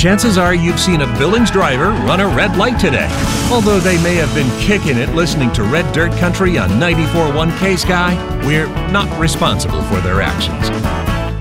chances are you've seen a Billings driver run a red light today. Although they may have been kicking it listening to Red Dirt Country on 94.1 K-Sky, we're not responsible for their actions.